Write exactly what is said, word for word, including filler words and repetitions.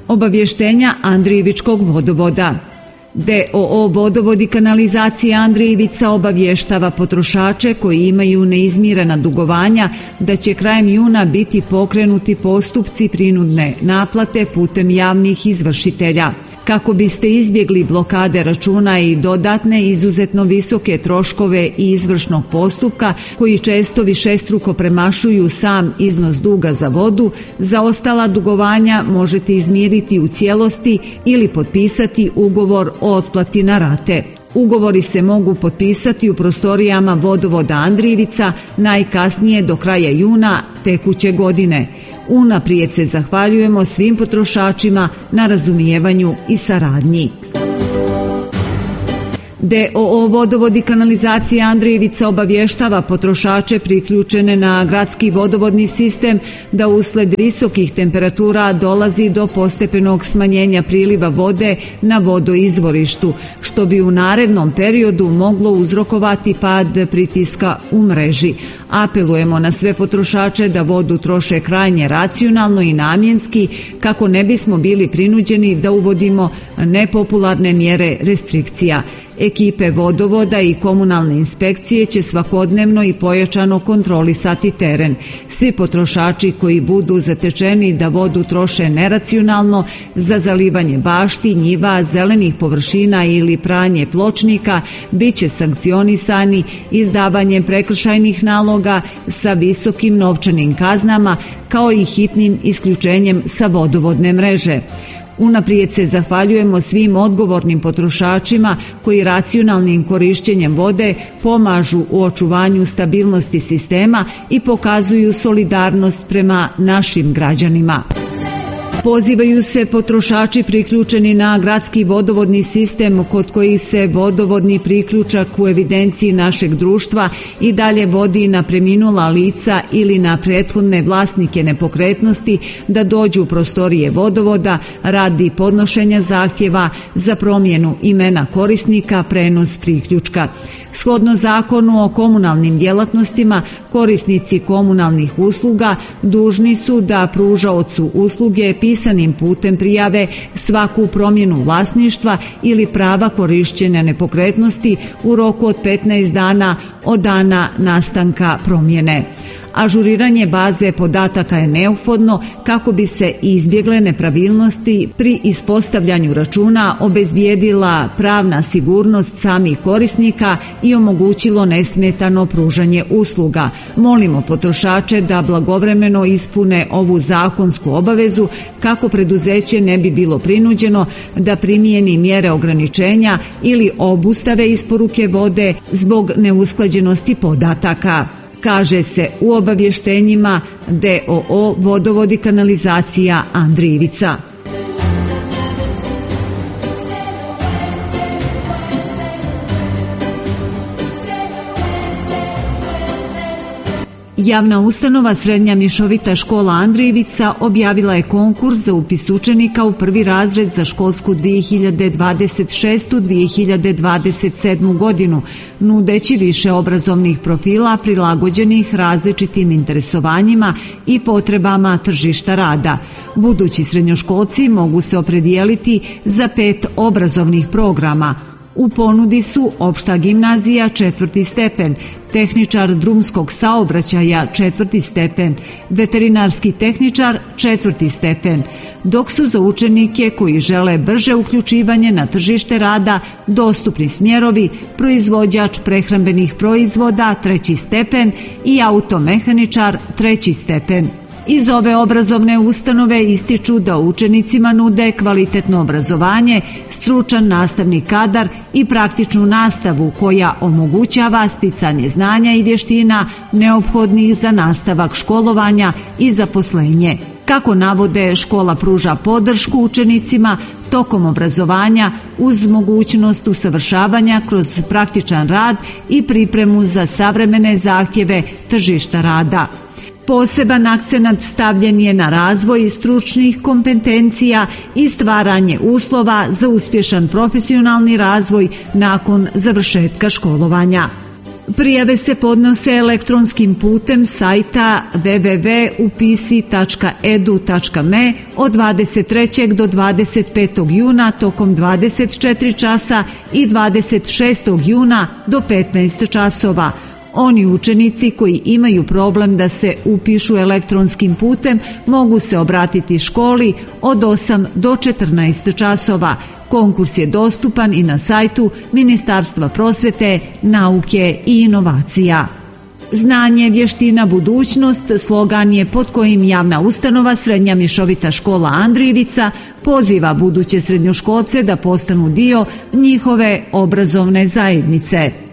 Obavještenja Andrijevičkog vodovoda. D O O Vodovod i kanalizacija Andrijevica obavještava potrošače koji imaju neizmirena dugovanja da će krajem juna biti pokrenuti postupci prinudne naplate putem javnih izvršitelja. Kako biste izbjegli blokade računa i dodatne izuzetno visoke troškove i izvršnog postupka koji često višestruko premašuju sam iznos duga za vodu, zaostala dugovanja možete izmiriti u cijelosti ili potpisati ugovor o otplati na rate. Ugovori se mogu potpisati u prostorijama Vodovoda Andrijevica najkasnije do kraja juna tekuće godine. Unaprijed se zahvaljujemo svim potrošačima na razumijevanju i saradnji. D O O Vodovod i kanalizacija Andrijevica obavještava potrošače priključene na gradski vodovodni sistem da usled visokih temperatura dolazi do postepenog smanjenja priliva vode na vodoizvorištu, što bi u narednom periodu moglo uzrokovati pad pritiska u mreži. Apelujemo na sve potrošače da vodu troše krajnje racionalno i namjenski kako ne bismo bili prinuđeni da uvodimo nepopularne mjere restrikcija. Ekipe vodovoda i komunalne inspekcije će svakodnevno i pojačano kontrolisati teren. Svi potrošači koji budu zatečeni da vodu troše neracionalno za zalivanje bašti, njiva, zelenih površina ili pranje pločnika bit će sankcionisani izdavanjem prekršajnih naloga sa visokim novčanim kaznama kao i hitnim isključenjem sa vodovodne mreže. Unaprijed se zahvaljujemo svim odgovornim potrošačima koji racionalnim korišćenjem vode pomažu u očuvanju stabilnosti sistema i pokazuju solidarnost prema našim građanima. Pozivaju se potrošači priključeni na gradski vodovodni sistem kod kojih se vodovodni priključak u evidenciji našeg društva i dalje vodi na preminula lica ili na prethodne vlasnike nepokretnosti da dođu u prostorije vodovoda radi podnošenja zahtjeva za promjenu imena korisnika, prenos priključka. Shodno Zakonu o komunalnim djelatnostima, korisnici komunalnih usluga dužni su da pružaocu usluge pisanim putem prijave svaku promjenu vlasništva ili prava korišćenja nepokretnosti u roku od petnaest dana od dana nastanka promjene. Ažuriranje baze podataka je neophodno kako bi se izbjegle nepravilnosti pri ispostavljanju računa, obezbijedila pravna sigurnost samih korisnika i omogućilo nesmetano pružanje usluga. Molimo potrošače da blagovremeno ispune ovu zakonsku obavezu kako preduzeće ne bi bilo prinuđeno da primijeni mjere ograničenja ili obustave isporuke vode zbog neusklađenosti podataka. Kaže se u obavještenjima D O O Vodovod i kanalizacija Andrijevica. Javna ustanova Srednja mješovita škola Andrijevica objavila je konkurs za upis učenika u prvi razred za školsku dvije hiljade dvadeset šeste dvije hiljade dvadeset sedme godinu, nudeći više obrazovnih profila prilagođenih različitim interesovanjima i potrebama tržišta rada. Budući srednjoškolci mogu se opredijeliti za pet obrazovnih programa. U ponudi su opšta gimnazija četvrti stepen, tehničar drumskog saobraćaja četvrti stepen, veterinarski tehničar četvrti stepen, dok su za učenike koji žele brže uključivanje na tržište rada dostupni smjerovi proizvođač prehrambenih proizvoda treći stepen i automehaničar treći stepen. Iz ove obrazovne ustanove ističu da učenicima nude kvalitetno obrazovanje, stručan nastavni kadar i praktičnu nastavu koja omogućava sticanje znanja i vještina neophodnih za nastavak školovanja i zaposlenje. Kako navode, škola pruža podršku učenicima tokom obrazovanja uz mogućnost usavršavanja kroz praktičan rad i pripremu za savremene zahtjeve tržišta rada. Poseban akcenat stavljen je na razvoj stručnih kompetencija i stvaranje uslova za uspješan profesionalni razvoj nakon završetka školovanja. Prijave se podnose elektronskim putem sajta w w w tačka upisi tačka e d u tačka m e od dvadeset trećeg do dvadeset petog juna tokom dvadeset četiri časa i dvadeset šestog juna do petnaest časova. Oni učenici koji imaju problem da se upišu elektronskim putem mogu se obratiti školi od osam do četrnaest časova. Konkurs je dostupan i na sajtu Ministarstva prosvete, nauke i inovacija. Znanje, vještina, budućnost slogan je pod kojim javna ustanova Srednja mješovita škola Andrijevica poziva buduće srednjoškolce da postanu dio njihove obrazovne zajednice.